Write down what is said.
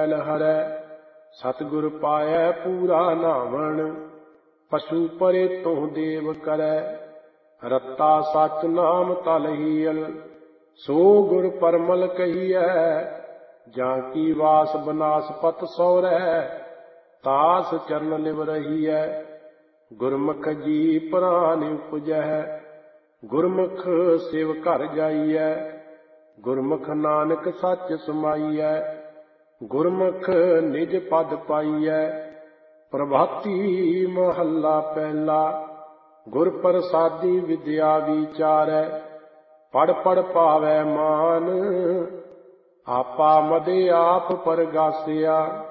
ਮੈਲ ਹਰੈ। ਸਤਿਗੁਰ ਪਾਇਐ ਪੂਰਾ ਨਾਵਣ, ਪਸ਼ੂ ਪਰੇ ਤੁਹ ਦੇਵ ਕਰੈ। ਰਤਾ ਸਚ ਨਾਮ ਤਲਹੀਅਲ, ਸੋ ਗੁਰ ਪਰਮਲ ਕਹੀਐ। ਜਾਂ ਕੀ ਵਾਸ ਬਨਾਸਪਤ ਸੌਰੈ, ਤਾਸ ਚਰਨ ਲਿਵ ਰਹੀਐ। ਗੁਰਮੁਖ ਜੀ ਪ੍ਰਾਨ ਉਪਜੈ, ਗੁਰਮੁਖ ਸਿਵ ਘਰ ਜਾਈਐ। ਗੁਰਮੁਖ ਨਾਨਕ ਸੱਚ ਸਮਾਈਐ, ਗੁਰਮੁਖ ਨਿਜ ਪਦ ਪਾਈਐ। ਪ੍ਰਭਾਤੀ ਮਹੱਲਾ ਪਹਿਲਾ। ਗੁਰ ਪ੍ਰਸਾਦੀ ਵਿਦਿਆ ਵਿਚਾਰੈ, ਪੜ੍ਹ ਪੜ੍ਹ ਪਾਵੈ ਮਾਨ। ਆਪਾ ਮਦੇ ਆਪ ਪਰਗਾਸਿਆ,